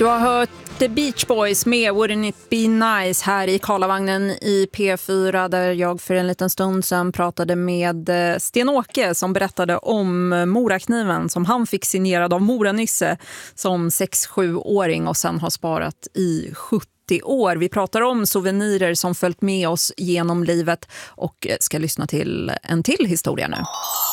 Du har hört The Beach Boys med Wouldn't It Be Nice här i Karlavagnen i P4, där jag för en liten stund sedan pratade med Sten-Åke som berättade om morakniven som han fick signerad av Moranisse som 6-7-åring och sen har sparat i 70 år. Vi pratar om souvenirer som följt med oss genom livet och ska lyssna till en till historia nu.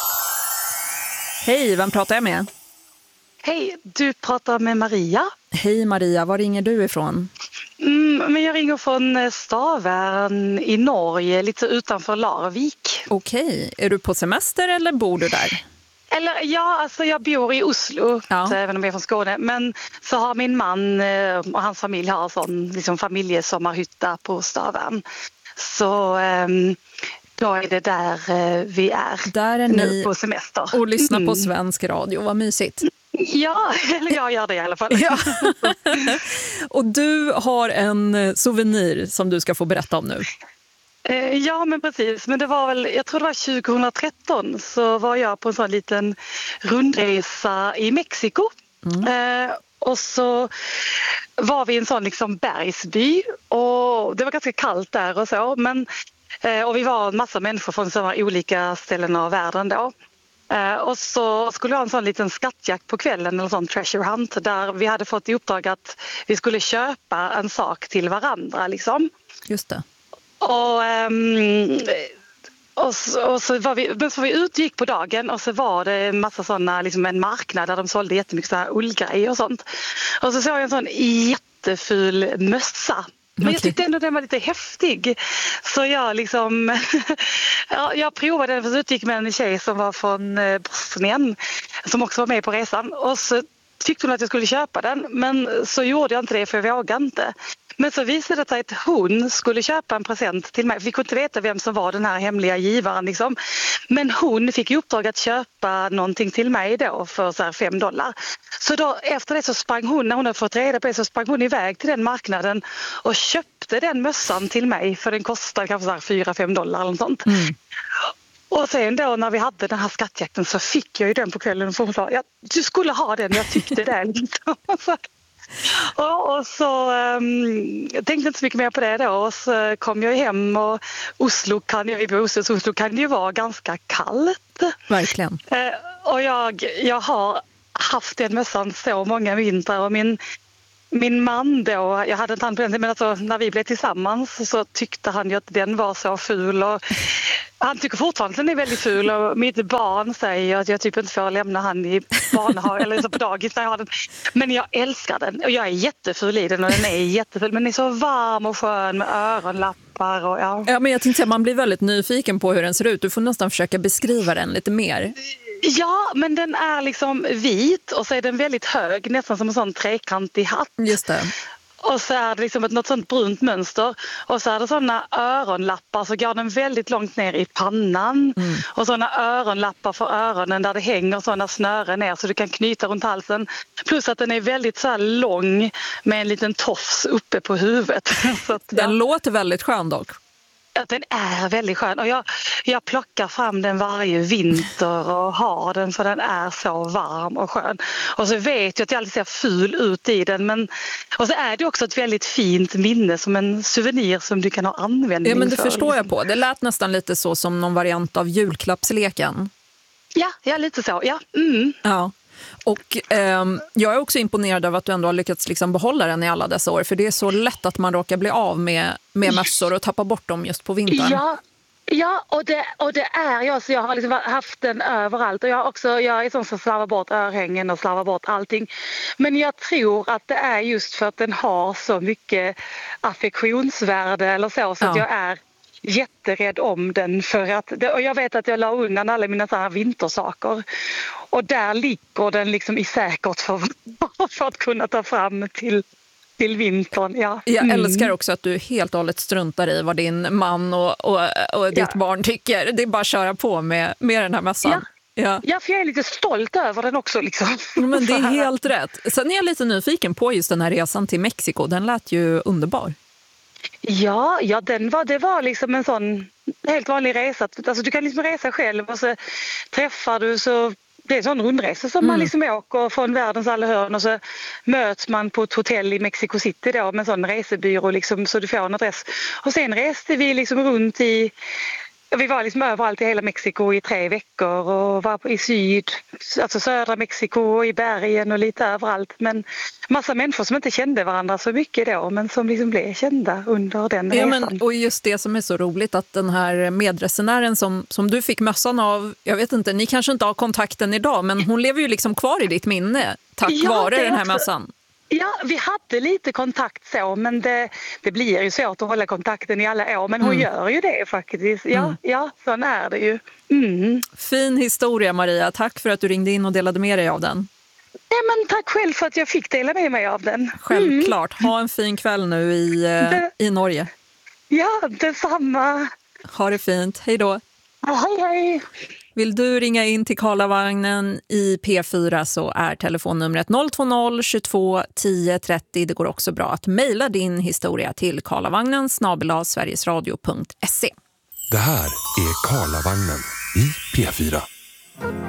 Hej, vem pratar jag med? Hej, du pratar med Maria. Hej Maria, var ringer du ifrån? Men jag ringer från Stavern i Norge, lite utanför Larvik. Okej, är du på semester eller bor du där? Eller ja, alltså jag bor i Oslo, även om jag är från Skåne. Men så har min man och hans familj har en sån liksom familjesommarhytta på Stavern. Så då är det där vi är, där är nu ni på semester. Och lyssnar på svensk radio, vad mysigt. Ja, eller jag gör det i alla fall. Ja. Och du har en souvenir som du ska få berätta om nu. Ja, men precis. Men det var väl, jag tror det var 2013 så var jag på en sån liten rundresa i Mexiko. Och så var vi i en sån liksom bergsby och det var ganska kallt där och så. Men, och vi var en massa människor från så olika ställen av världen då. Och så skulle vi ha en sån liten skattjakt på kvällen, eller sån treasure hunt, där vi hade fått i uppdrag att vi skulle köpa en sak till varandra liksom. Just det. Och så var vi utgick på dagen och så var det en massa såna, liksom en marknad där de sålde jättemycket så här ullgrejer och sånt. Och så såg jag en sån jätteful mössa. Men jag tyckte ändå den var lite häftig. Så jag liksom jag provade den, för så utgick med en tjej som var från Bosnien som också var med på resan. Och så tyckte hon att jag skulle köpa den, men så gjorde jag inte det för jag vågade inte. Men så visade det sig att hon skulle köpa en present till mig. Vi kunde inte veta vem som var den här hemliga givaren liksom. Men hon fick i uppdrag att köpa någonting till mig då för så här $5. Så då efter det så sprang hon, när hon hade fått reda på det, så sprang hon iväg till den marknaden och köpte den mössan till mig, för den kostade kanske så här $4-5 eller något sånt. Och sen då när vi hade den här skattjakten så fick jag ju den på kvällen, för hon sa, ja, du skulle ha den, jag tyckte det liksom. Och så tänkte inte så mycket mer på det då, och så kom jag hem och Oslo kan ju vara ganska kallt. Verkligen. Och jag har haft den mössan så många vintrar, och min man då, jag hade inte hand på den, men alltså, när vi blev tillsammans så tyckte han ju att den var så ful, och han tycker fortfarande att den är väldigt ful, och mitt barn säger att jag typ inte får lämna han i barnhag eller så på dagis när jag har den. Men jag älskar den och jag är jätteful i den, och den är jätteful, men den är så varm och skön med öronlappar och Ja, men jag tänkte att man blir väldigt nyfiken på hur den ser ut. Du får nästan försöka beskriva den lite mer. Ja, men den är liksom vit och så är den väldigt hög, nästan som en sån trekantig hatt. Just det. Och så är det liksom något sånt brunt mönster. Och så är det såna öronlappar, så går den väldigt långt ner i pannan. Och såna öronlappar för öronen där det hänger såna snören ner så du kan knyta runt halsen. Plus att den är väldigt så här lång med en liten tofs uppe på huvudet. Så att, den låter väldigt skön dock. Att den är väldigt skön, och jag plockar fram den varje vinter och har den, för den är så varm och skön. Och så vet jag att jag alltid ser ful ut i den, men och så är det också ett väldigt fint minne, som en souvenir som du kan ha användning för. Ja, men det förstår jag på. Det lät nästan lite så som någon variant av julklappsleken. Ja, lite så, ja. Ja. Och jag är också imponerad av att du ändå har lyckats liksom behålla den i alla dessa år. För det är så lätt att man råkar bli av med mössor och tappa bort dem just på vintern. Ja, och det är jag. Så jag har liksom haft den överallt. Och jag är sån som slarvar bort örhängen och slarvar bort allting. Men jag tror att det är just för att den har så mycket affektionsvärde eller så att jag är jätterädd om den, för att och jag vet att jag la undan alla mina så här vintersaker, och där ligger den liksom i säkert för att kunna ta fram till vintern. Ja. Jag älskar också att du helt och hållet struntar i vad din man och ditt barn tycker. Det är bara att köra på med den här mössan. Ja, för jag är lite stolt över den också liksom. Men det är helt rätt. Sen är jag lite nyfiken på just den här resan till Mexiko. Den lät ju underbar. Ja, det var liksom en sån helt vanlig resa. Alltså du kan liksom resa själv, och så träffar du så det är en sån rundresa som man liksom åker från världens alla hörn och så möts man på ett hotell i Mexico City då med en sån resebyrå liksom, så du får en adress. Och sen reste vi liksom runt vi var liksom överallt i hela Mexiko i 3 veckor och var i alltså södra Mexiko och i bergen och lite överallt. Men massa människor som inte kände varandra så mycket då, men som liksom blev kända under den resan. Och just det som är så roligt, att den här medresenären som du fick mössan av, jag vet inte, ni kanske inte har kontakten idag, men hon lever ju liksom kvar i ditt minne tack vare den här mössan. Ja, vi hade lite kontakt så, men det blir ju svårt att hålla kontakten i alla år. Men hon gör ju det faktiskt. Ja, så är det ju. Fin historia, Maria. Tack för att du ringde in och delade med dig av den. Ja, men tack själv för att jag fick dela med mig av den. Självklart. Ha en fin kväll nu i Norge. Ja, detsamma. Ha det fint. Hej då. Hej. Vill du ringa in till Karlavagnen i P4 så är telefonnumret 020 22 10 30. Det går också bra att mejla din historia till karlavagnen@sverigesradio.se. Det här är Karlavagnen i P4.